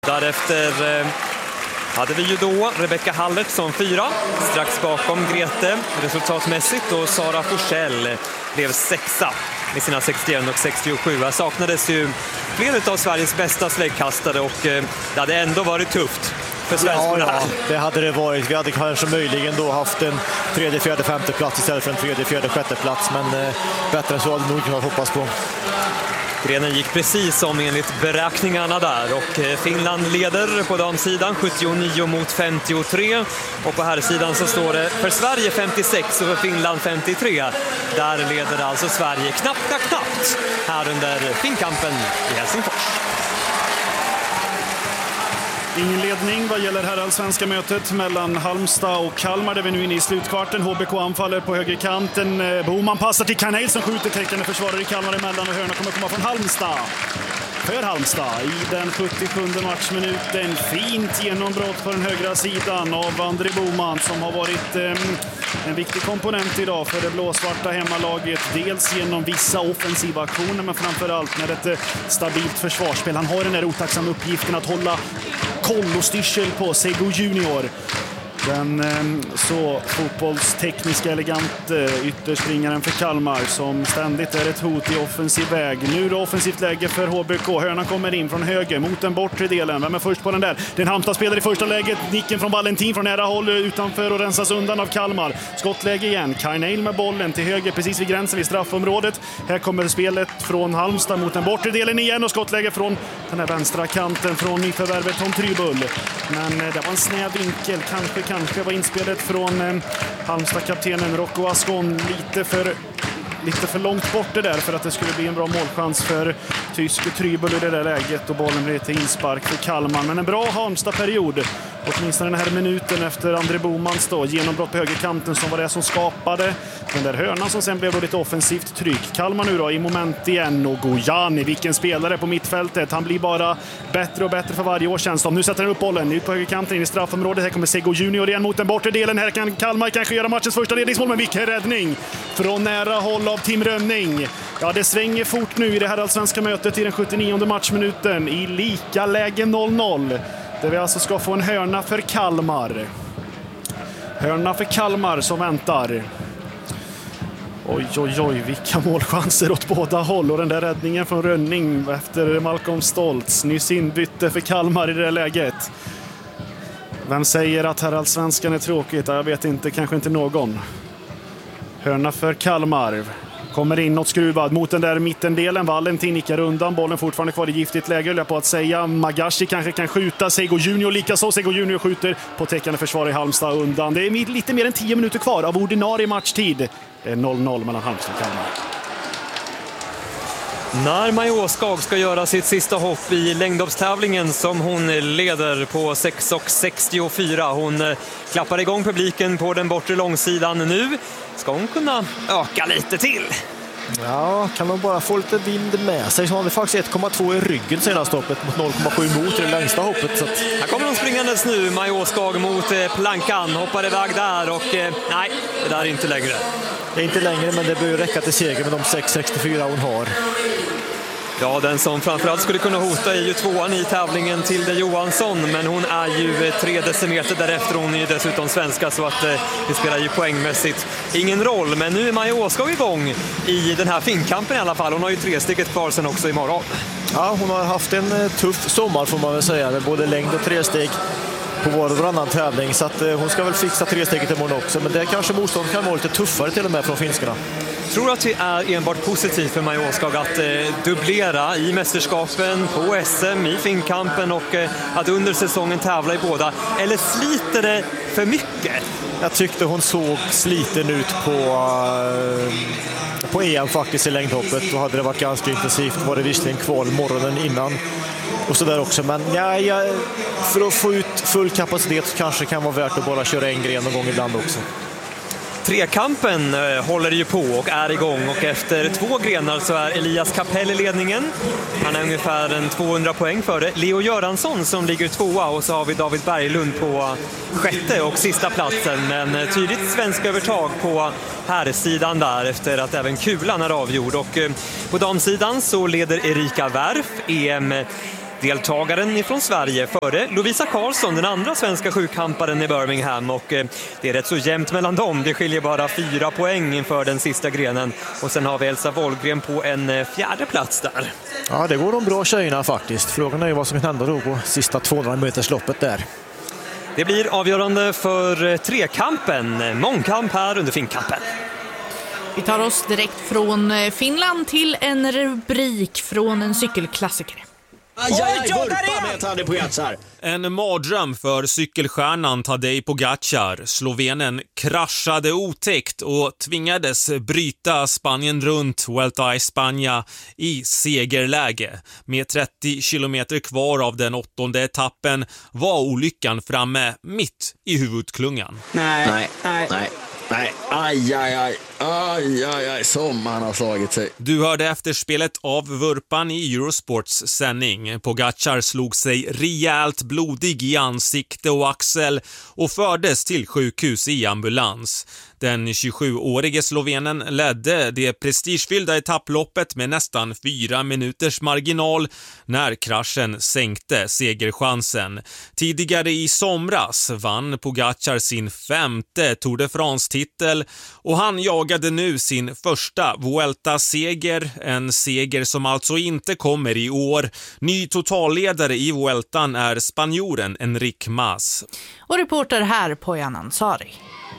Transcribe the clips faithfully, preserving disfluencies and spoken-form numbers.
Därefter eh, hade vi ju då Rebecca Hallert som fyra, strax bakom Grete resultatmässigt, och Sara Forsell blev sexa med sina sextioett och sextiosju. Här saknades ju flera av Sveriges bästa släggkastare och eh, det hade ändå varit tufft för svenskorna. Ja, ja, det hade det varit. Vi hade kanske möjligen då haft en tredje, fjärde, femte plats istället för en tredje, fjärde, sjätte plats, men eh, bättre än så hade nog inte hoppats på. Grenen gick precis som enligt beräkningarna där, och Finland leder på damsidan sjuttionio mot femtiotre, och på herrsidan så står det för Sverige femtiosex och för Finland femtiotre. Där leder alltså Sverige knappt, knappt, knappt här under finkampen i Helsingfors. Ingen ledning vad gäller herrallsvenska mötet mellan Halmstad och Kalmar, där vi nu är inne i slutkvarten. H B K anfaller på högerkanten. Boman passar till Karneil som skjuter, täckande försvarare i Kalmar emellan, och hörna kommer komma från Halmstad. För Halmstad i den sjuttiosjunde matchminuten. Fint genombrott på den högra sidan av André Boman, som har varit eh, en viktig komponent idag för det blåsvarta hemmalaget. Dels genom vissa offensiva aktioner, men framförallt med ett eh, stabilt försvarsspel. Han har den där otacksamma uppgiften att hålla koll och styrsel på Sego Junior. Den eh, så fotbollstekniska elegant eh, ytterspringaren för Kalmar, som ständigt är ett hot i offensiv väg. Nu då offensivt läge för H B K. Hörnan kommer in från höger mot den bortre delen. Vem är först på den där? Den Halmstad spelar i första läget. Nicken från Valentin från nära håll utanför och rensas undan av Kalmar. Skottläge igen. Karneil med bollen till höger precis vid gränsen vid straffområdet. Här kommer spelet från Halmstad mot den bortre delen igen, och skottläge från den här vänstra kanten från nyförvärvet Tom Trybull. Men eh, det var en snäv vinkel. Kanske Kanske var inspelet från eh, Halmstad-kaptenen Rocco Ascon lite för, lite för långt bort det där för att det skulle bli en bra målchans för tyske Trybull i det där läget, och bollen blir till inspark för Kalmar. Men en bra Halmstad-period, åtminstone den här minuten efter André Bomans då, genombrott på högerkanten, som var det som skapade den där hörnan som sen blev lite offensivt tryck. Kalmar nu då i moment igen, och Gojani, vilken spelare på mittfältet. Han blir bara bättre och bättre för varje år, känns som. Nu sätter han upp bollen ut på högerkanten in i straffområdet. Här kommer Sego Junior igen mot den bortre delen. Här kan Kalmar kanske göra matchens första ledningsmål, men vilken räddning från nära håll av Tim Rönning. Ja, det svänger fort nu i det här allsvenska mötet i den sjuttionionde matchminuten i lika läge noll noll. Där vi alltså ska få en hörna för Kalmar. Hörna för Kalmar som väntar. Oj, oj, oj, vilka målchanser åt båda håll. Och den där räddningen från Rönning efter Malcolm Stoltz. Nyss inbytte för Kalmar i det där läget. Vem säger att här allsvenskan är tråkigt? Jag vet inte, kanske inte någon. Hörna för Kalmar. Kommer inåt skruvad mot den där mittendelen. Valentin nickar undan. Bollen fortfarande kvar i giftigt läge, höll jag på att säga. Magashi kanske kan skjuta. Sego Junior likaså. Sego Junior skjuter på täckande försvar i Halmstad undan. Det är lite mer än tio minuter kvar av ordinarie matchtid. Det är noll noll mellan Halmstad och Kalmar. När Maja Åskag ska göra sitt sista hopp i längdhoppstävlingen, som hon leder på sex och sextiofyra. Hon klappar igång publiken på den bortre långsidan. Nu ska hon kunna öka lite till. Ja, kan de bara få lite vind med sig, så har vi faktiskt ett komma två i ryggen senaste hoppet mot noll komma sju mot det längsta hoppet. Så att... Här kommer de springandes nu, Maja Åskag mot eh, plankan, hoppar iväg där och eh, nej, det där är inte längre. Det är inte längre, men det bör ju räcka till seger med de sex sextiofyra hon har. Ja, den som framförallt skulle kunna hota är ju tvåan i tävlingen, Tilde Johansson, men hon är ju tre decimeter därefter. Hon är ju dessutom svenska, så att eh, det spelar ju poängmässigt ingen roll. Men nu är Maja Åskag igång i den här finkampen i alla fall. Hon har ju tre steget kvar sen också imorgon. Ja, hon har haft en tuff sommar får man väl säga, med både längd och tre steg på var och varannan tävling, så att eh, hon ska väl fixa tre steget imorgon också. Men det kanske motstånd kan vara lite tuffare till och med från finskarna. Jag tror att det är enbart positivt för Maja Åskag att eh, dubblera i mästerskapen, på S M, i finkampen, och eh, att under säsongen tävla i båda. Eller sliter det för mycket? Jag tyckte hon såg sliten ut på, uh, på E M faktiskt i längdhoppet. Då hade det varit ganska intensivt. Var det visserligen kval morgonen innan och så där också. Men ja, ja, för att få ut full kapacitet så kanske det kan vara värt att bara köra en gren någon gång ibland också. Trekampen håller ju på och är igång, och efter två grenar så är Elias Kapell i ledningen. Han är ungefär en tvåhundra poäng före Leo Göransson som ligger tvåa, och så har vi David Berglund på sjätte och sista platsen. Men tydligt svensk övertag på herrsidan där efter att även kulan är avgjord. Och på damsidan så leder Erika Wärf E M deltagaren ifrån Sverige före Lovisa Karlsson, den andra svenska sjukamparen i Birmingham, och det är rätt så jämnt mellan dem. Det skiljer bara fyra poäng inför den sista grenen, och sen har vi Elsa Wollgren på en fjärde plats där. Ja, det går de bra tjejerna faktiskt. Frågan är ju vad som kan hända då på sista tvåhundra metersloppet där. Det blir avgörande för trekampen. Mångkamp här under finkampen. Vi tar oss direkt från Finland till en rubrik från en cykelklassiker. Aj, aj, aj, vurpa med Tadej Pogačar. En mardröm för cykelstjärnan Tadej Pogačar. Slovenen kraschade otäckt och tvingades bryta Spanien runt Vuelta a España i segerläge. Med trettio kilometer kvar av den åttonde etappen var olyckan framme mitt i huvudklungan. Nej, nej, nej, nej. Nej, aj, aj, aj, aj, aj, aj, som han har slagit sig. Du hörde efterspelet av vurpan i Eurosports sändning. Pogačar slog sig rejält blodig i ansikte och axel och fördes till sjukhus i ambulans. Den tjugosjuårige slovenen ledde det prestigefyllda etapploppet med nästan fyra minuters marginal när kraschen sänkte segerchansen. Tidigare i somras vann Pogačar sin femte Tour de France-titel och han jagade nu sin första Vuelta-seger, en seger som alltså inte kommer i år. Ny totalledare i Vueltan är spanjoren Enric Mas. Och reporter här på Jan Ansari.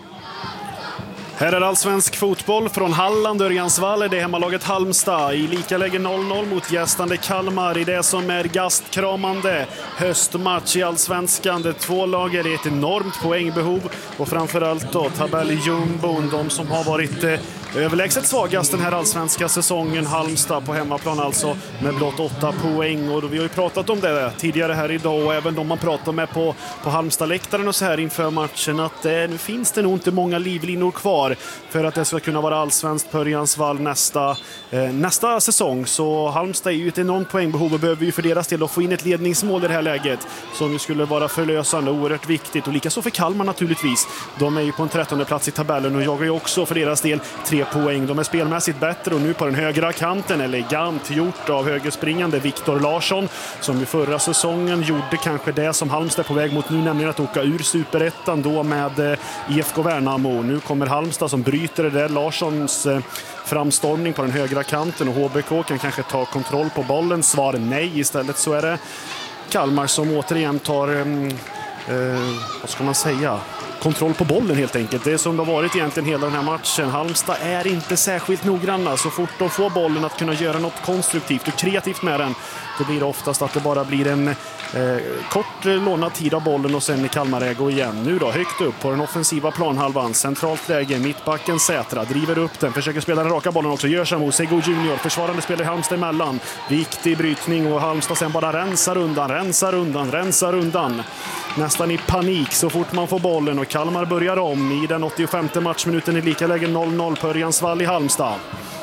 Här är allsvensk fotboll från Halland, Örjansvall. Det är hemmalaget Halmstad i likaläge noll noll mot gästande Kalmar i det som är gastkramande höstmatch i allsvenskan. Det två lager är ett enormt poängbehov och framförallt då tabelljumbon, de som har varit eh, överlägset svagast den här allsvenska säsongen. Halmstad på hemmaplan alltså med blott åtta poäng, och vi har ju pratat om det tidigare här idag, och även de man pratar med på, på Halmstad-läktaren och så här inför matchen, att eh, nu finns det nog inte många livlinor kvar för att det ska kunna vara allsvenskt på Örjansvall nästa, eh, nästa säsong. Så Halmstad är ju ett enormt poängbehov och behöver ju för deras del att få in ett ledningsmål i det här läget som ju skulle vara förlösande, oerhört viktigt, och likaså för Kalmar naturligtvis. De är ju på en trettonde plats i tabellen och jagar ju också för deras del tre poäng. De är spelmässigt bättre och nu på den högra kanten, elegant gjort av högerspringande Viktor Larsson, som ju förra säsongen gjorde kanske det som Halmstad är på väg mot nu, nämligen att åka ur Superettan då med eh, I F K Värnamo. Nu kommer Halmstad som bryter det där. Larssons eh, framstormning på den högra kanten, och H B K kan kanske ta kontroll på bollen. Svar nej. Istället så är det Kalmar som återigen tar eh, eh, vad ska man säga, kontroll på bollen helt enkelt. Det är som det har varit egentligen hela den här matchen. Halmstad är inte särskilt noggranna. Så fort de får bollen att kunna göra något konstruktivt och kreativt med den, det blir oftast att det bara blir en eh, kort lånad tid av bollen och sen i Kalmarägo igen. Nu då, högt upp på den offensiva planhalvan. Centralt läge, mittbacken Sätra driver upp den, försöker spela den raka bollen också. Jörsamo, Sego Junior, försvarande spelar Halmstad emellan. Viktig brytning och Halmstad sen bara rensar undan, rensar undan, rensar undan. Nästan i panik så fort man får bollen, och Kalmar börjar om i den åttiofemte matchminuten i likaläge noll noll på Örjansvall i Halmstad.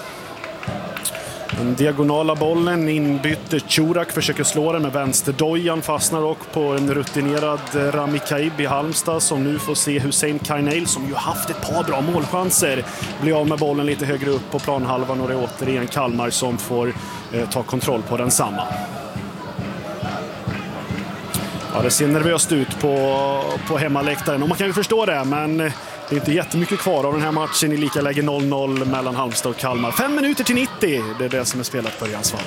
Den diagonala bollen inbytte Churak, försöker slå den med vänsterdojan, fastnar och på en rutinerad Rami Kaib i Halmstad, som nu får se Hussein Kainail, som ju haft ett par bra målchanser, bli av med bollen lite högre upp på planhalvan, och det är återigen Kalmar som får eh, ta kontroll på den samma. Ja, det ser nervöst ut på, på hemmaläktaren, och man kan ju förstå det, men det är inte jättemycket kvar av den här matchen i lika läge noll noll mellan Halmstad och Kalmar. Fem minuter till nittio, det är det som är spelat på Örjansvall.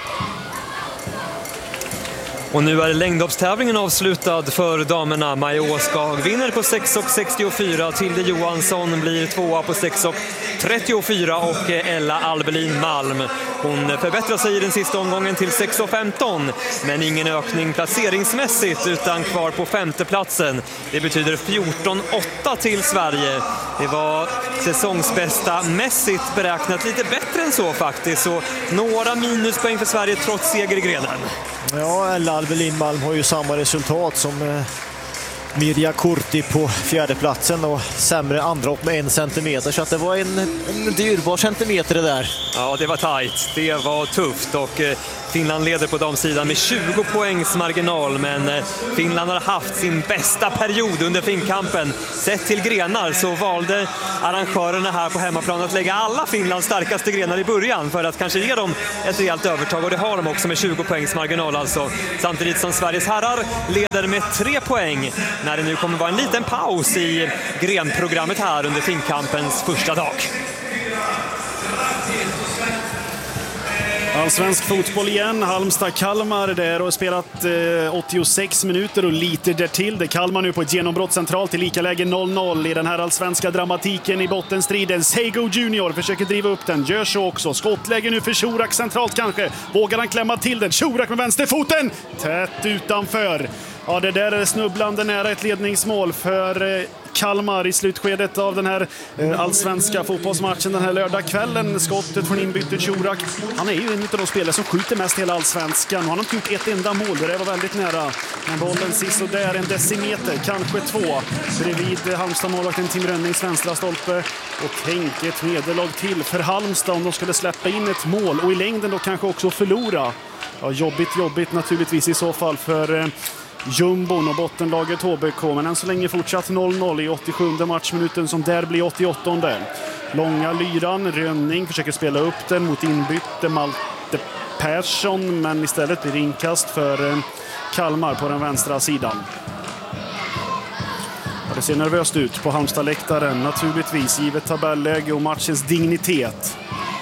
Och nu är längdhoppstävlingen avslutad för damerna. Maja Åskag vinner på sex sextiofyra, Tilde Johansson blir tvåa på sex trettiofyra och Ella Albelin Malm, hon förbättrar sig i den sista omgången till sex femton, men ingen ökning placeringsmässigt utan kvar på femteplatsen. Det betyder fjorton åtta till Sverige. Det var säsongsbästa mässigt beräknat, lite bättre än så faktiskt, så några minuspoäng för Sverige trots seger i grenen. Ja, Ella Albelin Malm har ju samma resultat som eh, Mirja Kurti på fjärde platsen och sämre andra upp med en centimeter, så att det var en, en dyrbar centimeter det där. Ja, det var tajt. Det var tufft, och eh, Finland leder på damsidan med tjugo poängs marginal, men Finland har haft sin bästa period under finkampen. Sett till grenar så valde arrangörerna här på hemmaplan att lägga alla Finlands starkaste grenar i början för att kanske ge dem ett rejält övertag, och det har de också med tjugo poängs marginal alltså. Samtidigt som Sveriges herrar leder med tre poäng när det nu kommer vara en liten paus i grenprogrammet här under finkampens första dag. Allsvensk fotboll igen. Halmstad-Kalmar där och spelat eh, åttiosex minuter och lite därtill. Det Kalmar nu på ett genombrott centralt i lika läge noll noll i den här allsvenska dramatiken i bottenstriden. Seigo Junior försöker driva upp den, gör så också. Skottläge nu för Shurak centralt kanske. Vågar han klämma till den? Shurak med vänsterfoten! Tätt utanför. Ja, det där är snubblande nära ett ledningsmål för eh, Kalmar i slutskedet av den här eh, allsvenska fotbollsmatchen den här lördagskvällen. Skottet från inbytet Shurak. Han är ju en av de spelare som skjuter mest hela allsvenskan. Han har inte gjort ett enda mål, det var väldigt nära. Men bollen sist och där en decimeter, kanske två. Bredvid Halmstad-målvakten Tim Rönnings vänstra stolpe. Och tänk ett nederlag till för Halmstad om de skulle släppa in ett mål. Och i längden då kanske också förlora. Ja, jobbigt, jobbigt naturligtvis i så fall för... Eh, Jumbon och bottenlaget H B K, men än så länge fortsatt noll noll i åttiosjunde matchminuten som där blir åttioåttonde. Långa lyran, Rönning försöker spela upp den mot inbytte Malte Persson, men istället blir inkast för Kalmar på den vänstra sidan. Ja, det ser nervöst ut på Halmstad-läktaren, naturligtvis givet tabelläge och matchens dignitet.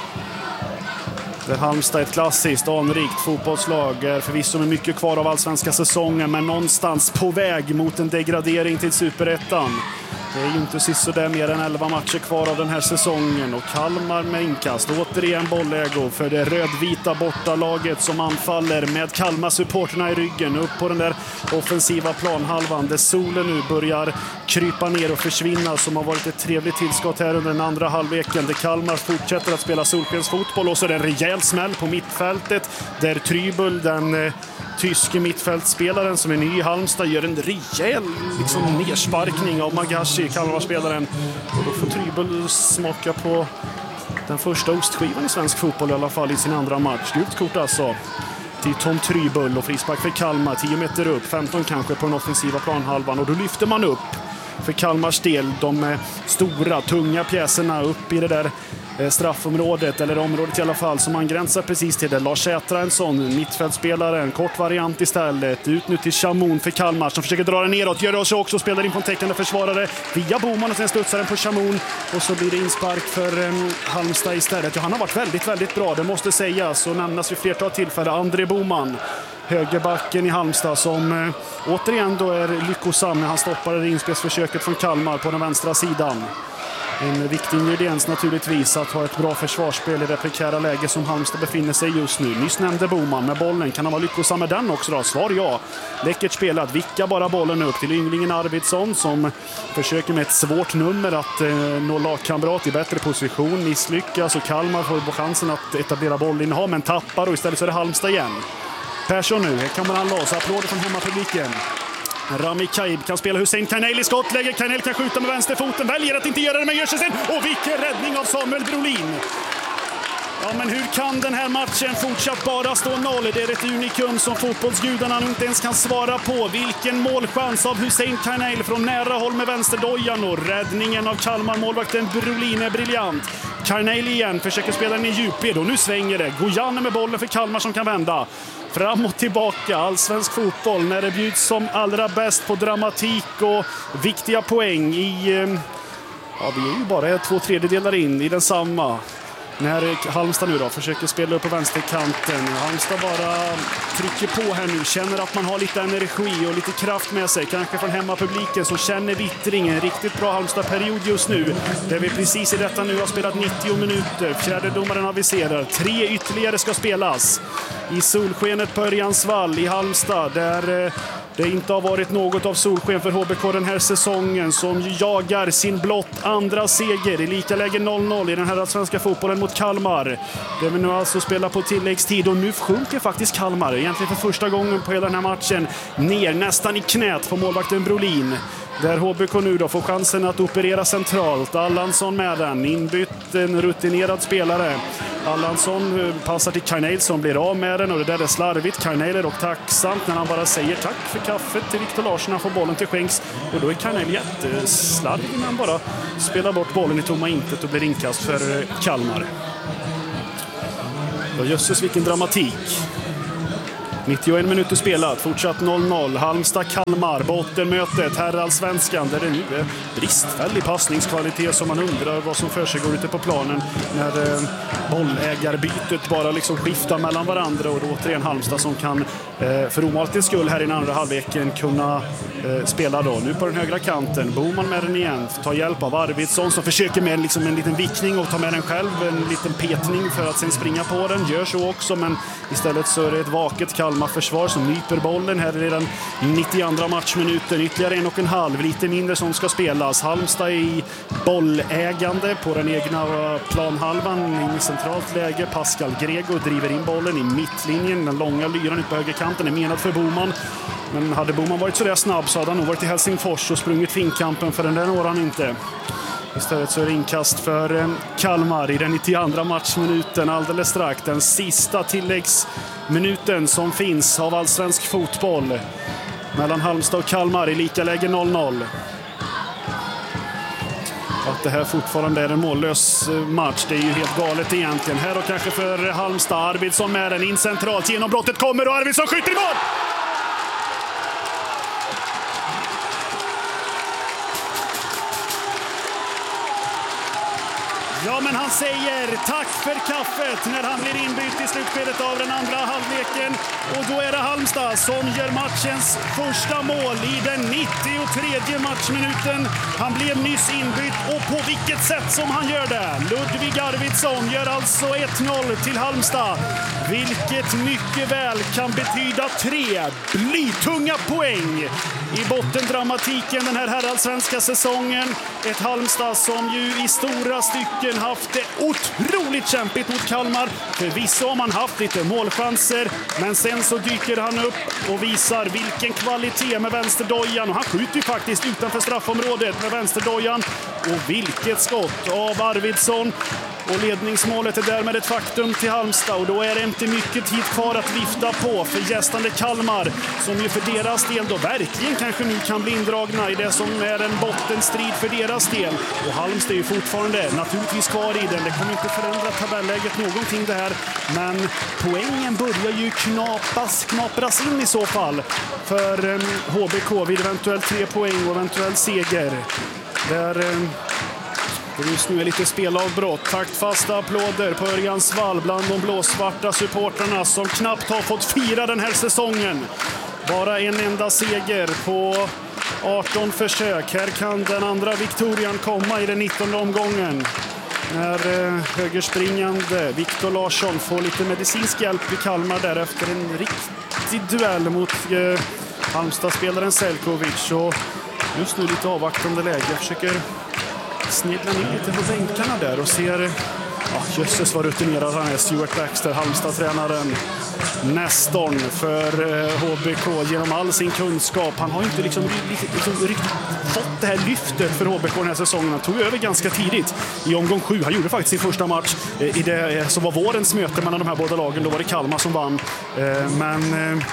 Halmstad är ett klassiskt, anrikt fotbollslag, är förvisso med mycket kvar av allsvenska säsongen, men någonstans på väg mot en degradering till Superettan. Det är ju inte sist så där mer än elva matcher kvar av den här säsongen, och Kalmar med inkast. Återigen bollägo för det rödvita bortalaget som anfaller med Kalmar-supporterna i ryggen upp på den där offensiva planhalvan där solen nu börjar krypa ner och försvinna, som har varit ett trevligt tillskott här under den andra halvleken. Där Kalmar fortsätter att spela solskensfotboll, och så är det en rejäl smäll på mittfältet där Trybul, den eh, tyske mittfältspelaren som är ny i Halmstad, gör en rejäl liksom, nersparkning av Magashi, Kalmar-spelaren. Och då får Trybul smaka på den första ostskivan i svensk fotboll i alla fall i sin andra match. Gult kort alltså till Tom Trybul och frispark för Kalmar, tio meter upp, femton kanske på den offensiva planhalvan, och då lyfter man upp för Kalmars del de stora, tunga pjäserna upp i det där straffområdet, eller området i alla fall, som man gränsar precis till det. Lars Sätra, en sån mittfältspelare, en kort variant istället. Ut nu till Chamoun för Kalmar som försöker dra den neråt, gör det också, också spelar in på en täckande försvarare via Boman och sen studsar den på Chamoun, och så blir det inspark för um, Halmstad istället. Ja, han har varit väldigt, väldigt bra, det måste sägas, och nämnas vid flertal tillfällen. André Boman, högerbacken i Halmstad, som eh, återigen då är lyckosam när han stoppar inspelsförsöket från Kalmar på den vänstra sidan. En viktig ingrediens naturligtvis att ha ett bra försvarsspel i det prekära läge som Halmstad befinner sig just nu. Nyss nämnde Boman med bollen. Kan han vara lyckosam med den också då? Svar ja. Läckert spelat. Vickar bara bollen upp till ynglingen Arvidsson som försöker med ett svårt nummer att eh, nå lagkamrat i bättre position. Misslyckas, och Kalmar får chansen att etablera bollinnehav, men tappar, och istället så är det Halmstad igen. Persson nu, här kommer han loss. Applåder från hemmapubliken. Rami Kaib kan spela Hussein Karneil i skottläge. Karneil kan skjuta med vänsterfoten, väljer att inte göra det, men gör sig sen. Och vilken räddning av Samuel Brolin. Ja, men hur kan den här matchen fortsatt bara stå noll? Det är ett unikum som fotbollsgudarna inte ens kan svara på. Vilken målchans av Hussein Karneil från nära håll med vänsterdojan, och räddningen av Kalmar-målvakten Brolin är briljant. Karneil igen försöker spela den i djupled, och nu svänger det. Gojane med bollen för Kalmar som kan vända. Fram och tillbaka, allsvensk fotboll när det bjuds som allra bäst på dramatik och viktiga poäng i... Ja, vi är ju bara två tredjedelar in i den samma. När Halmstad nu då försöker spela upp på vänsterkanten. Halmstad bara trycker på här nu, känner att man har lite energi och lite kraft med sig. Kanske från hemmapubliken så känner vittringen. Riktigt bra Halmstad-period just nu. Där vi precis i detta nu har spelat nittio minuter. Fjärde domaren aviserar. Tre ytterligare ska spelas. I solskenet på Örjansvall i Halmstad, där det inte har varit något av solsken för H B K den här säsongen, som jagar sin blott andra seger i lika läge noll noll i den här svenska fotbollen mot Kalmar. Det vill nu alltså spela på tilläggstid, och nu sjunker faktiskt Kalmar. egentligen för första gången på hela den här matchen, ner nästan i knät på målvakten Brolin. Där H B K nu då får chansen att operera centralt. Allansson med den, inbytt en rutinerad spelare. Allansson passar till Carneil som blir av med den och det där är slarvigt. Carneil är dock tacksamt när han bara säger tack för kaffet till Viktor Larsson. Han får bollen till skänks och då är Carneil jätteslarvig när han bara spelar bort bollen i tomma intet och blir inkast för Kalmar. Och jösses vilken dramatik. nittioen minuter spelat, fortsatt noll noll. Halmstad-Kalmar, bottenmötet, herrallsvenskan, där det nu är bristfällig passningskvalitet som man undrar vad som för sig går ute på planen när eh, bollägarbytet bara liksom skiftar mellan varandra och då återigen Halmstad som kan eh, för omåltens skull här i den andra halvleken kunna eh, spela då. Nu på den högra kanten, Boman med den igen, tar hjälp av Arvidsson som försöker med liksom en liten vickning och ta med den själv, en liten petning för att sen springa på den, gör så också men istället så är det ett vaket Kalmar försvar som nyper bollen här i den nittioandra matchminuten. Ytterligare en och en halv, lite mindre som ska spelas. Halmstad i bollägande på den egna planhalvan in i centralt läge. Pascal Grego driver in bollen i mittlinjen. Den långa lyran ut på högerkanten är menad för Boman. Men hade Boman varit så där snabb så hade han nog varit i Helsingfors och sprungit finkampen för den där når han inte. Istället så är det inkast för Kalmar i den nittioandra matchminuten alldeles strax. Den sista tilläggsminuten som finns av allsvensk fotboll mellan Halmstad och Kalmar i lika läge noll noll. Att det här fortfarande är en mållös match, det är ju helt galet egentligen. Här och kanske för Halmstad, Arvidsson med den in centralt. Genombrottet kommer och Arvidsson skjuter i mål! Ja, men han säger tack för kaffet när han blir inbytt i slutskedet av den andra halvleken. Och då är det Halmstad som gör matchens första mål i den nittiotredje matchminuten. Han blev nyss inbytt och på vilket sätt som han gör det. Ludvig Arvidsson gör alltså ett noll till Halmstad. Vilket mycket väl kan betyda tre blytunga poäng i bottendramatiken den här herrallsvenska säsongen. Ett Halmstad som ju i stora stycken haft det otroligt kämpigt mot Kalmar. Förvisso har man haft lite målchanser, men sen så dyker han upp och visar vilken kvalitet med vänsterdojan. Och han skjuter ju faktiskt utanför straffområdet med vänsterdojan. Och vilket skott av Arvidsson. Och ledningsmålet är därmed ett faktum till Halmstad. Och då är det inte mycket tid kvar att vifta på för gästande Kalmar. Som ju för deras del då verkligen kanske nu kan bli indragna i det som är en bottenstrid för deras del. Och Halmstad är ju fortfarande naturligtvis kvar i den. Det kommer inte förändra tabelläget någonting det här. Men poängen börjar ju knapas, knapras in i så fall. För um, H B K vid eventuellt tre poäng och eventuell seger. Där... Um, Just nu är lite spelavbrott. Taktfasta applåder på Örjans vall bland de blåsvarta supportrarna som knappt har fått fira den här säsongen. Bara en enda seger på arton försök. Här kan den andra Victorian komma i den nittonde omgången. När eh, högerspringande Viktor Larsson får lite medicinsk hjälp i Kalmar där efter en riktig duell mot eh, Halmstad-spelaren Selkovic. Och just nu lite avvaktande läge. Jag försöker snidlar ner lite på bänkarna där och ser, ja, jösses vad rutinerad han är, Stuart Baxter, Halmstad-tränaren, nästorn för eh, H B K genom all sin kunskap. Han har inte liksom, liksom riktigt fått det här lyftet för H B K den här säsongen. Han tog över ganska tidigt i omgång sju. Han gjorde faktiskt sin första match eh, i det eh, som var vårens möte mellan de här båda lagen. Då var det Kalmar som vann. Eh, men... Eh,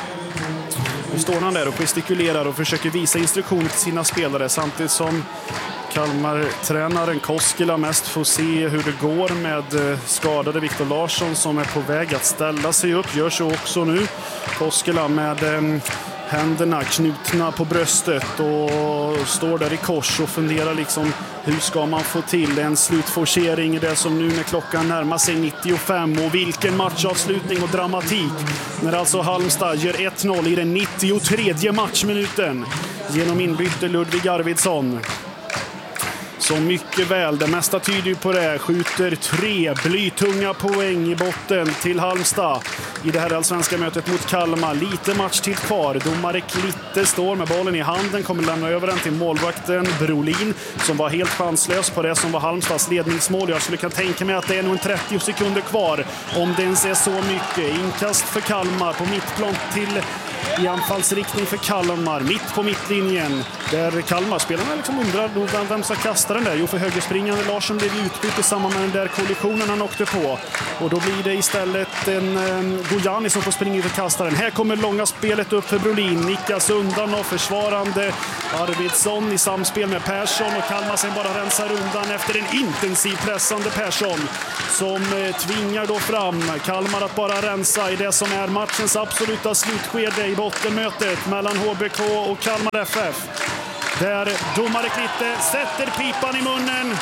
nu står han där och gestikulerar och försöker visa instruktioner till sina spelare samtidigt som Kalmar-tränaren Koskela mest får se hur det går med skadade Viktor Larsson som är på väg att ställa sig upp. Gör så också nu. Koskela med eh, händerna knutna på bröstet och står där i kors och funderar liksom hur ska man få till en slutforcering i det som nu när klockan närmar sig nittiofem. Och vilken matchavslutning och dramatik när alltså Halmstad gör ett noll i den nittiotredje matchminuten genom inbyte Ludvig Arvidsson. så mycket väl. Det mesta tyder ju på det. Skjuter tre blytunga poäng i botten till Halmstad i det här allsvenska mötet mot Kalmar. Lite matchtid kvar. Domare Klitte står med bollen i handen, kommer lämna över den till målvakten Brolin som var helt chanslös på det som var Halmstads ledningsmål. Jag skulle kunna tänka mig att det är nog en trettio sekunder kvar, om det ens är så mycket. Inkast för Kalmar på mittplan till i anfallsriktning för Kalmar, mitt på mittlinjen, där Kalmar-spelarna liksom undrar vem ska kasta den där. Jo, för högerspringande Larsson blev utbytt i samband med den där kollisionen han åkte på. Och då blir det istället en um, Gojani som får springa ut och kasta den. Här kommer långa spelet upp för Brolin, nickas undan och försvarande Arvidsson i samspel med Persson, och Kalmar sen bara rensar undan efter en intensiv pressande Persson som uh, tvingar då fram Kalmar att bara rensa i det som är matchens absoluta slutskede i bottenmötet mellan H B K och Kalmar F F. Där domare Klitte sätter pipan i munnen.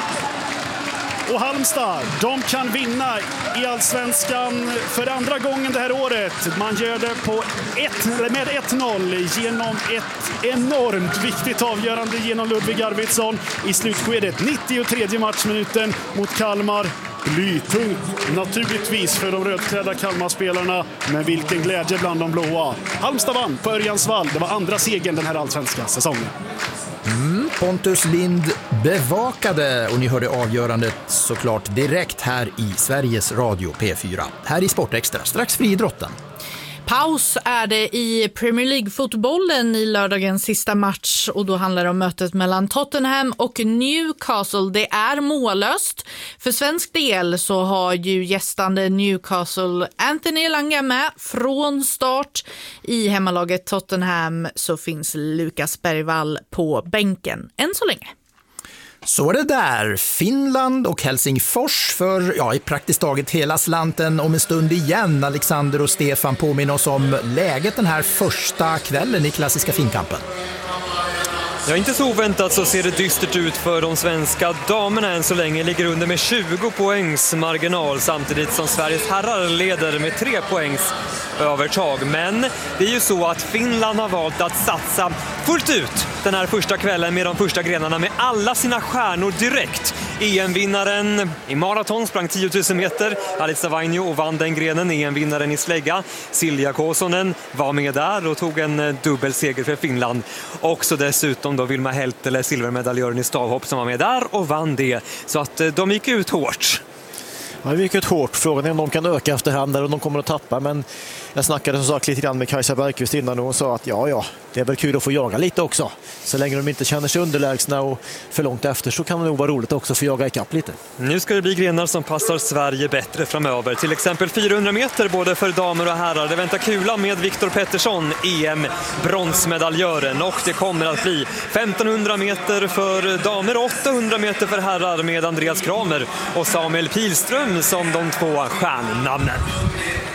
Och Halmstad, de kan vinna i Allsvenskan för andra gången det här året. Man gör det på ett, med ett noll genom ett enormt viktigt avgörande genom Ludvig Arvidsson i slutskedet. nittiotredje matchminuten mot Kalmar. Blytungt naturligtvis för de rödklädda Kalmar-spelarna, men vilken glädje bland de blåa. Halmstad vann på Örjansvall. Det var andra segern den här allsvenska säsongen. Mm, Pontus Lind bevakade, och ni hörde avgörandet såklart direkt här i Sveriges Radio P fyra. Här i Sportextra, strax friidrotten. Paus är det i Premier League-fotbollen i lördagens sista match, och då handlar det om mötet mellan Tottenham och Newcastle. Det är mållöst. För svensk del så har ju gästande Newcastle Anthony Elanga med från start. I hemmalaget Tottenham så finns Lukas Bergvall på bänken än så länge. Så är det där. Finland och Helsingfors för ja, i praktiskt taget hela slanten om en stund igen. Alexander och Stefan påminner oss om läget den här första kvällen i klassiska finkampen. Ja, inte så oväntat så ser det dystert ut för de svenska damerna än så länge. Ligger under med tjugo poängs marginal samtidigt som Sveriges herrar leder med tre poängs övertag. Men det är ju så att Finland har valt att satsa fullt ut den här första kvällen med de första grenarna med alla sina stjärnor direkt. E M-vinnaren i maraton sprang tio tusen meter, Alisa Vainio, och vann den grenen. E M-vinnaren i slägga, Silja Kosonen, var med där och tog en dubbelseger för Finland. Också dessutom då Vilma Heltele, silvermedaljören i stavhopp, som var med där och vann det. Så att de gick ut hårt. Ja, det gick ut hårt. Frågan är om de kan öka efterhand eller om de kommer att tappa. Men jag snackade som sagt lite grann med Kajsa Bergqvist innan och hon sa att ja, ja, det är väl kul att få jaga lite också. Så länge de inte känner sig underlägsna och för långt efter så kan det nog vara roligt också att få jaga ikapp lite. Nu ska det bli grenar som passar Sverige bättre framöver. Till exempel fyrahundra meter både för damer och herrar. Det väntar kula med Viktor Pettersson, E M-bronsmedaljören. Och det kommer att bli femtonhundra meter för damer och åttahundra meter för herrar med Andreas Kramer och Samuel Pilström som de två stjärnnamnen.